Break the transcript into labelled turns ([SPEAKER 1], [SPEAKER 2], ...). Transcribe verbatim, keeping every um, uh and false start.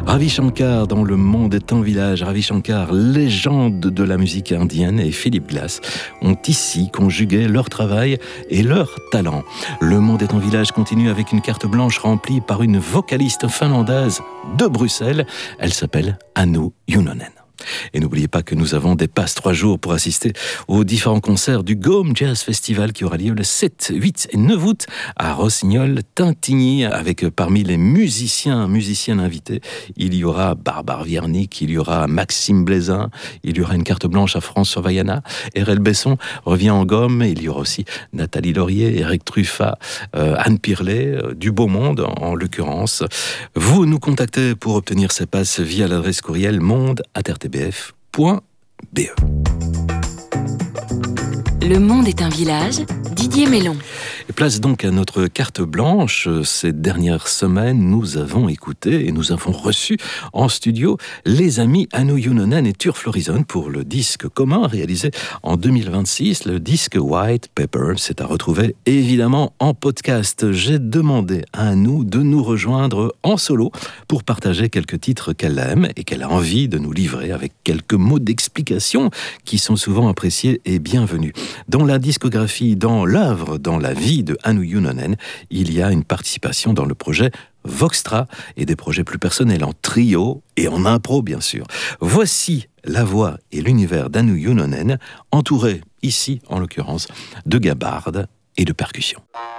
[SPEAKER 1] Ravi Shankar dans Le Monde est un village. Ravi Shankar, légende de la musique indienne, et Philip Glass ont ici conjugué leur travail et leur talent. Le Monde est un village continue avec une carte blanche remplie par une vocaliste finlandaise de Bruxelles. Elle s'appelle Anu Junnonen. Et n'oubliez pas que nous avons des passes trois jours pour assister aux différents concerts du Gaume Jazz Festival qui aura lieu le sept, huit et neuf août à Rossignol-Tintigny, avec parmi les musiciens, musiciennes invités, il y aura Barbare Viernik, il y aura Maxime Blaisin, il y aura une carte blanche à François Vaiana, R L Besson revient en Gaume, il y aura aussi Nathalie Laurier, Eric Truffat, euh, Anne Pirlet, euh, du beau monde en, en l'occurrence. Vous nous contactez pour obtenir ces passes via l'adresse courriel monde arobase r t b f point b e.
[SPEAKER 2] Le Monde est un village, Didier Mélon.
[SPEAKER 1] Et place donc à notre carte blanche. Ces dernières semaines, nous avons écouté et nous avons reçu en studio les amis Anu Junnonen et Turf Florizon pour le disque commun réalisé en deux mille vingt-six, le disque White Pepper. C'est à retrouver évidemment en podcast. J'ai demandé à Anu de nous rejoindre en solo pour partager quelques titres qu'elle aime et qu'elle a envie de nous livrer avec quelques mots d'explication qui sont souvent appréciés et bienvenus. Dans la discographie, dans l'œuvre, dans la vie de Anu Junnonen, il y a une participation dans le projet Voxtra et des projets plus personnels en trio et en impro bien sûr. Voici la voix et l'univers d'Anu Junnonen, entouré ici en l'occurrence de gabardes et de percussions.